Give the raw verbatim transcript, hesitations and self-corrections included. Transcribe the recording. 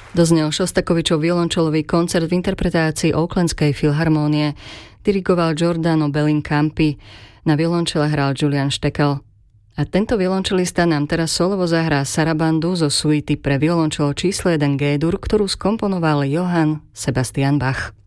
Doznel Šostakovičov violončelový koncert v interpretácii Oaklandskej filharmónie. Dirigoval Giordano Bellincampi. Na violončele hral Julian Štekel. A tento violončelista nám teraz solovo zahrá sarabandu zo suity pre violončelo číslo jeden G-dur, ktorú skomponoval Johann Sebastian Bach.